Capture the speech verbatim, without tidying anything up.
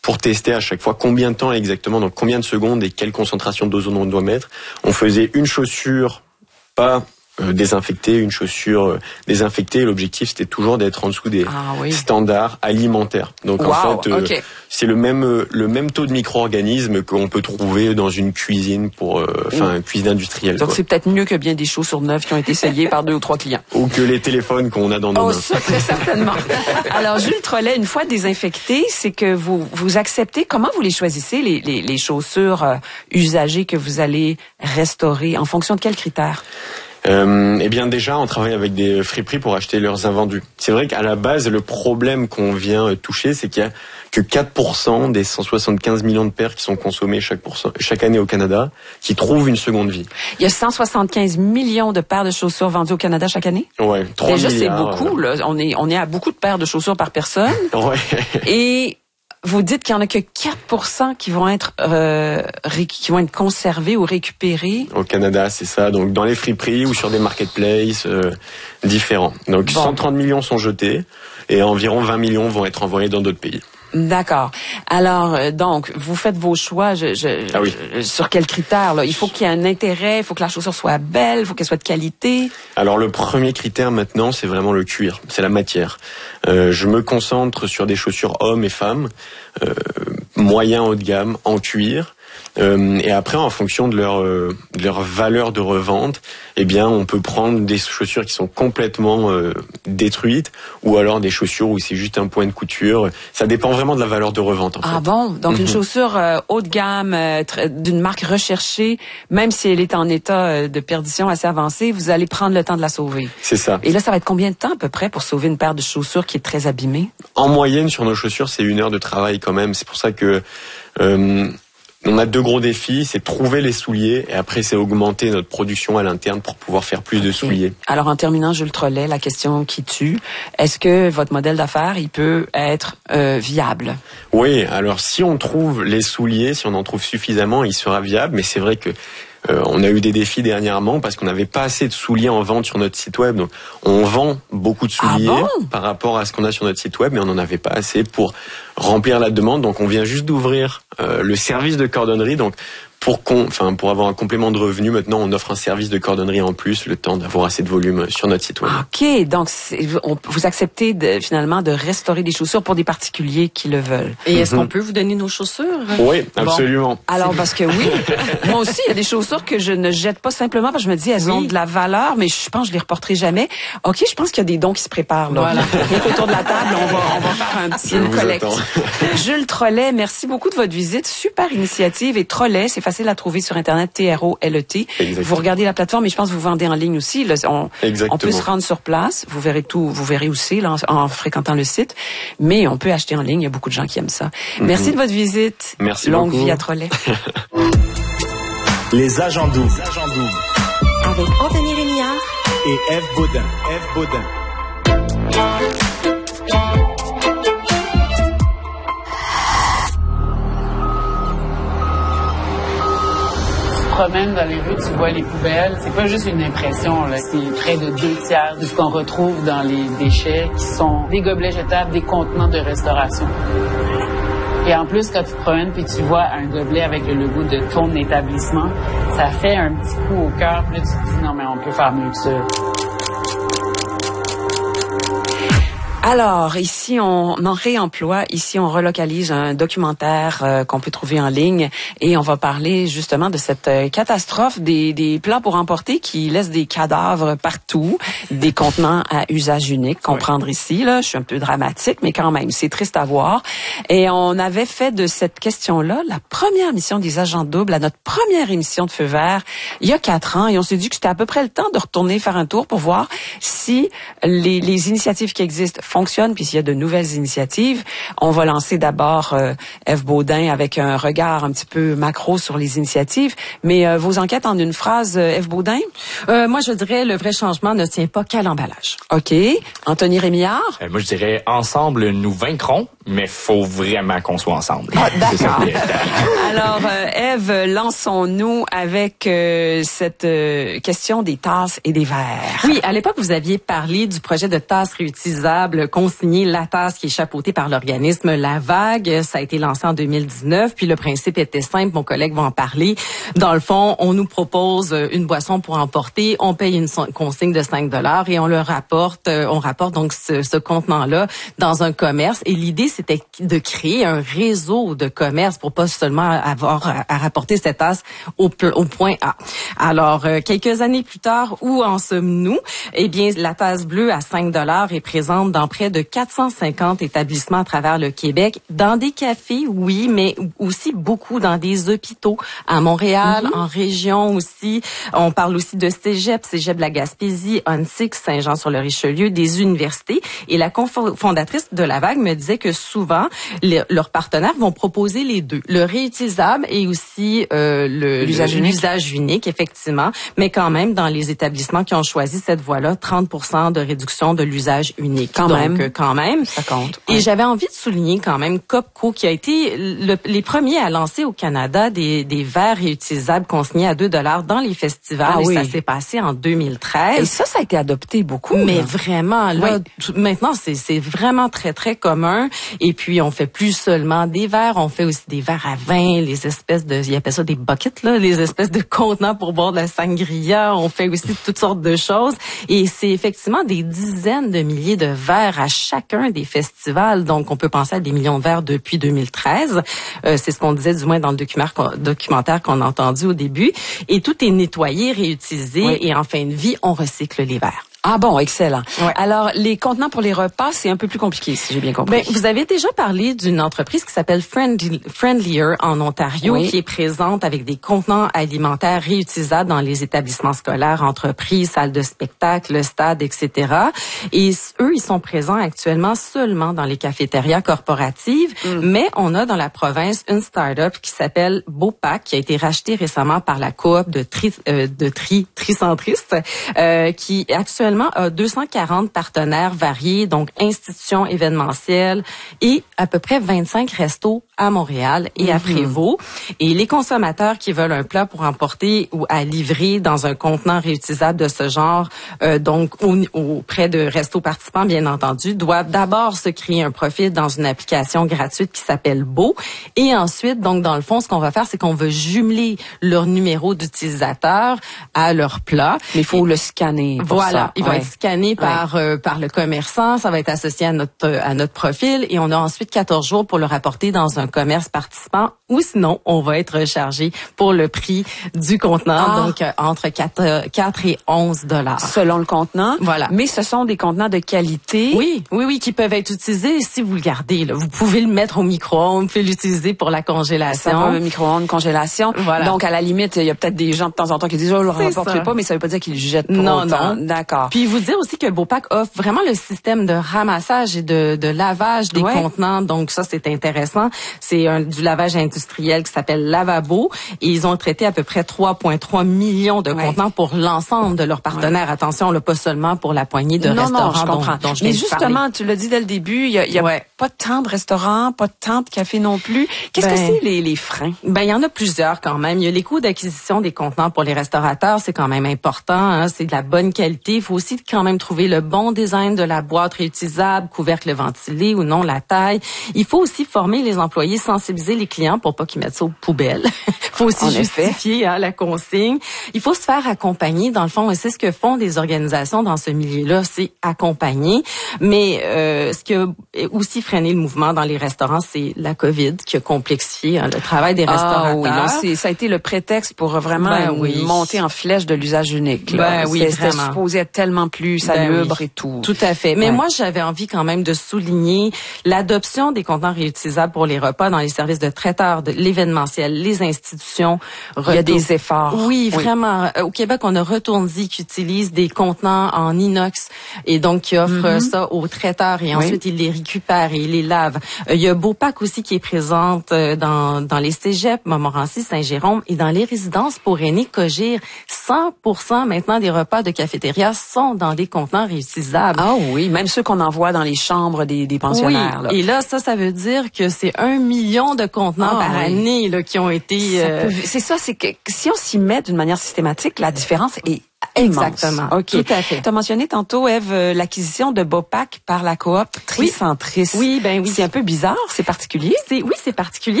pour tester à chaque fois combien de temps exactement, donc combien de secondes et quelle concentration d'ozone on doit mettre. On faisait une chaussure pas euh, désinfectée, une chaussure euh, désinfectée. L'objectif, c'était toujours d'être en dessous des ah, oui. standards alimentaires. Donc wow, en fait, euh, okay. c'est le même euh, le même taux de micro-organismes qu'on peut trouver dans une cuisine pour, enfin, euh, cuisine industrielle. Donc quoi. c'est peut-être mieux que bien des chaussures neuves qui ont été essayées par deux ou trois clients. Ou que les téléphones qu'on a dans nos oh, mains. Ça, très certainement. Alors, Jules Trollet, une fois désinfectées, c'est que vous vous acceptez. Comment vous les choisissez, les, les, les chaussures euh, usagées que vous allez restaurer? En fonction de quels critères? Euh, eh bien déjà, on travaille avec des friperies pour acheter leurs invendus. C'est vrai qu'à la base, le problème qu'on vient toucher, c'est qu'il y a que quatre pour cent des cent soixante-quinze millions de paires qui sont consommées chaque, chaque année au Canada qui trouvent une seconde vie. Il y a cent soixante-quinze millions de paires de chaussures vendues au Canada chaque année? Ouais, trois Déjà, milliards. Déjà, c'est beaucoup. Là. On est, on est à beaucoup de paires de chaussures par personne. Ouais. Et vous dites qu'il y en a que quatre pour cent qui vont être euh, ré, qui vont être conservés ou récupérés. Au Canada, c'est ça. Donc dans les friperies ou sur des marketplaces euh, différents. Donc bon. cent trente millions sont jetés et environ vingt millions vont être envoyés dans d'autres pays. D'accord. Alors, euh, donc, vous faites vos choix. Je, je, ah oui. je, sur quels critères là? Il faut qu'il y ait un intérêt, il faut que la chaussure soit belle, il faut qu'elle soit de qualité. Alors, le premier critère maintenant, c'est vraiment le cuir, c'est la matière. Euh, je me concentre sur des chaussures hommes et femmes, euh, moyen haut de gamme, en cuir. Euh, et après, en fonction de leur euh, de leur valeur de revente, eh bien, on peut prendre des chaussures qui sont complètement euh, détruites, ou alors des chaussures où c'est juste un point de couture. Ça dépend vraiment de la valeur de revente. En ah fait. bon, donc mm-hmm. une chaussure euh, haut de gamme, euh, d'une marque recherchée, même si elle est en état euh, de perdition assez avancé, vous allez prendre le temps de la sauver. C'est ça. Et là, ça va être combien de temps à peu près pour sauver une paire de chaussures qui est très abîmée? En moyenne, sur nos chaussures, c'est une heure de travail quand même. C'est pour ça que euh, on a deux gros défis, c'est trouver les souliers et après c'est augmenter notre production à l'interne pour pouvoir faire plus okay. de souliers. Alors en terminant, Jules Trollet, la question qui tue, est-ce que votre modèle d'affaires, il peut être euh, viable? Oui, alors si on trouve les souliers, si on en trouve suffisamment, il sera viable, mais c'est vrai que Euh, on a eu des défis dernièrement parce qu'on n'avait pas assez de souliers en vente sur notre site web. Donc, on vend beaucoup de souliers ah bon par rapport à ce qu'on a sur notre site web, mais on n'en avait pas assez pour remplir la demande. Donc, on vient juste d'ouvrir euh, le service de cordonnerie. Donc, pour qu'on, enfin, pour avoir un complément de revenu, maintenant, on offre un service de cordonnerie en plus, le temps d'avoir assez de volume sur notre site web. OK. Donc, on, vous acceptez de, finalement de restaurer des chaussures pour des particuliers qui le veulent. Et est-ce mm-hmm. qu'on peut vous donner nos chaussures? Oui, absolument. Bon. Alors, parce que oui, moi aussi, il y a des chaussures que je ne jette pas simplement parce que je me dis, elles oui. ont de la valeur, mais je pense que je les reporterai jamais. OK, je pense qu'il y a des dons qui se préparent, là. Voilà. Donc, autour de la table, on va, on va faire un petit une collecte. Jules Trollet, merci beaucoup de votre visite. Super initiative. Et Trollet, c'est facile à trouver sur Internet, T R O L E T. Exactement. Vous regardez la plateforme, mais je pense que vous vendez en ligne aussi. Là, on, Exactement. on peut se rendre sur place. Vous verrez tout, vous verrez où c'est, là, en, en fréquentant le site. Mais on peut acheter en ligne. Il y a beaucoup de gens qui aiment ça. Mm-hmm. Merci de votre visite. Merci Longue beaucoup. vie à Trollet. Les agents doubles. Avec Anthony Rémillard et Ève Baudin. Ève Baudin. Promène dans les rues, tu vois les poubelles, c'est pas juste une impression, là. C'est près de deux tiers de ce qu'on retrouve dans les déchets qui sont des gobelets jetables, des contenants de restauration. Et en plus, quand tu te promènes puis tu vois un gobelet avec le logo de ton établissement, ça fait un petit coup au cœur. Puis là, tu te dis, non, mais on peut faire mieux que ça. Alors, ici, on en réemploi. Ici, on relocalise un documentaire euh, qu'on peut trouver en ligne et on va parler justement de cette euh, catastrophe des, des plats pour emporter qui laissent des cadavres partout, des contenants à usage unique. Comprendre ouais. ici, là, je suis un peu dramatique, mais quand même, c'est triste à voir. Et on avait fait de cette question-là la première mission des agents doubles à notre première émission de Feu Vert il y a quatre ans et on s'est dit que c'était à peu près le temps de retourner faire un tour pour voir si les, les initiatives qui existent fonctionne, puis s'il y a de nouvelles initiatives, on va lancer d'abord euh, Ève Baudin avec un regard un petit peu macro sur les initiatives. Mais euh, vos enquêtes en une phrase, euh, Ève Baudin? Euh, moi, je dirais le vrai changement ne tient pas qu'à l'emballage. OK. Anthony Rémillard? Euh, moi, je dirais ensemble, nous vaincrons, mais faut vraiment qu'on soit ensemble. Ah, d'accord. Alors, euh, Ève, lançons-nous avec euh, cette euh, question des tasses et des verres. Oui, à l'époque, vous aviez parlé du projet de tasses réutilisables le consigné La Tasse qui est chapeauté par l'organisme La Vague. Ça a été lancé en deux mille dix-neuf. Puis le principe était simple, mon collègue va en parler. Dans le fond, on nous propose une boisson pour emporter, on paye une consigne de cinq dollars et on le rapporte, on rapporte donc ce, ce contenant-là dans un commerce. Et l'idée, c'était de créer un réseau de commerce pour pas seulement avoir à, à rapporter cette tasse au, au point A. Alors, euh, quelques années plus tard, où en sommes-nous? Eh bien, la tasse bleue à cinq dollars est présente dans près de quatre cent cinquante établissements à travers le Québec, dans des cafés, oui, mais aussi beaucoup dans des hôpitaux, à Montréal, mm-hmm. en région aussi. On parle aussi de Cégep, Cégep de la Gaspésie, Onsic, Saint-Jean-sur-le-Richelieu, des universités. Et la cofondatrice de La Vague me disait que souvent, les, leurs partenaires vont proposer les deux, le réutilisable et aussi euh, le l'usage unique. l'usage unique, effectivement, mais quand même dans les établissements qui ont choisi cette voie-là, trente pour cent de réduction de l'usage unique. Quand Donc, même, euh, quand même, ça compte. Et ouais. j'avais envie de souligner quand même Copco qui a été le, les premiers à lancer au Canada des, des verres réutilisables consignés à deux dollars dans les festivals. Ah, et oui. ça s'est passé en deux mille treize. Et ça, ça a été adopté beaucoup. Mais là. vraiment, là, oui. tout, maintenant, c'est, c'est vraiment très, très commun. Et puis, on fait plus seulement des verres, on fait aussi des verres à vin, les espèces de, ils appellent ça des buckets, là, les espèces de contenants pour boire de la sangria. On fait aussi toutes sortes de choses. Et c'est effectivement des dizaines de milliers de verres à chacun des festivals. Donc, on peut penser à des millions de verres depuis deux mille treize. Euh, c'est ce qu'on disait du moins dans le documentaire, documentaire qu'on a entendu au début. Et tout est nettoyé, réutilisé. Oui. Et en fin de vie, on recycle les verres. Ah bon, excellent. Ouais. Alors, les contenants pour les repas, c'est un peu plus compliqué, si j'ai bien compris. Ben, vous avez déjà parlé d'une entreprise qui s'appelle Friendly, Friendlier en Ontario, oui. qui est présente avec des contenants alimentaires réutilisables dans les établissements scolaires, entreprises, salles de spectacle, stades, et cetera. Et eux, ils sont présents actuellement seulement dans les cafétérias corporatives, mm. mais on a dans la province une start-up qui s'appelle Beaupac, qui a été rachetée récemment par la coop de tri, euh, de tri, tricentristes, euh, qui actuellement a deux cent quarante partenaires variés, donc institutions événementielles et à peu près vingt-cinq restos à Montréal et à Prévost. Et les consommateurs qui veulent un plat pour emporter ou à livrer dans un contenant réutilisable de ce genre, euh, donc au, auprès de restos participants, bien entendu, doivent d'abord se créer un profil dans une application gratuite qui s'appelle Beau. Et ensuite, donc dans le fond, ce qu'on va faire, c'est qu'on va jumeler leur numéro d'utilisateur à leur plat. Mais il faut et, le scanner pour voilà, ça. il va ouais. être scanné par ouais. euh, par le commerçant, ça va être associé à notre à notre profil et on a ensuite quatorze jours pour le rapporter dans un commerce participant ou sinon on va être rechargé pour le prix du contenant, ah. donc euh, entre quatre et onze dollars. Selon le contenant. Voilà. Mais ce sont des contenants de qualité. Oui, oui, oui, qui peuvent être utilisés si vous le gardez. Là. Vous pouvez le mettre au micro-ondes, vous pouvez l'utiliser pour la congélation. Ça va, micro-ondes, congélation. Voilà. Donc à la limite, il y a peut-être des gens de temps en temps qui disent oh, je le rapporterai pas, mais ça veut pas dire qu'ils le jettent pour non, autant. Non, d'accord. Puis vous dire aussi que Beaupac offre vraiment le système de ramassage et de, de lavage des ouais. contenants. Donc ça, c'est intéressant. C'est un, du lavage industriel qui s'appelle Lavabo. Et ils ont traité à peu près trois virgule trois millions de ouais. contenants pour l'ensemble de leurs partenaires. Ouais. Attention, là, pas seulement pour la poignée de non, restaurants non, je comprends. dont, dont je Mais viens justement, parler. tu l'as dit dès le début, il y a, y a ouais. pas tant de restaurants, pas tant de cafés non plus. Qu'est-ce ben, que c'est les, les freins? Ben, il y en a plusieurs quand même. Il y a les coûts d'acquisition des contenants pour les restaurateurs. C'est quand même important. Hein. C'est de la bonne qualité. Il faut aussi quand même trouver le bon design de la boîte réutilisable, couvercle ventilé ou non, la taille. Il faut aussi former les employés, sensibiliser les clients pour pas qu'ils mettent ça aux poubelles. Il faut aussi en justifier hein, la consigne. Il faut se faire accompagner, dans le fond, et c'est ce que font des organisations dans ce milieu-là, c'est accompagner. Mais euh, ce qui a aussi freiné le mouvement dans les restaurants, c'est la COVID qui a complexifié hein, le travail des restaurateurs. Ah oui, non, c'est, ça a été le prétexte pour vraiment ben, une oui. montée en flèche de l'usage unique. Là. Ben oui, c'était, vraiment. C'était supposé être tellement plus salubre ben oui. et tout. Tout à fait. Mais ouais. moi, j'avais envie quand même de souligner l'adoption des contenants réutilisables pour les repas dans les services de traiteurs, de l'événementiel, les institutions. Retour. Il y a des efforts. Oui, oui, vraiment. Au Québec, on a Retourne-y qui utilise des contenants en inox et donc qui offre mm-hmm. ça aux traiteurs et ensuite oui. ils les récupèrent et ils les lavent. Il y a Beaupac aussi qui est présente dans dans les cégeps, Montmorency, Saint-Jérôme et dans les résidences pour aînés Cogir. cent pour cent maintenant des repas de cafétéria sont dans des contenants réutilisables. Ah oui, même ceux qu'on envoie dans les chambres des, des pensionnaires. Oui. Là. Et là, ça, ça veut dire que c'est un million de contenants ah, par oui. année là, qui ont été... Ça euh... peut, c'est ça, c'est que si on s'y met d'une manière systématique, la différence est immense. Exactement. OK. Tout à fait. Tu as mentionné tantôt, Ève, euh, l'acquisition de Bopac par la coop Tricentris. Oui, ben oui. C'est un peu bizarre, c'est particulier. C'est, oui, c'est particulier.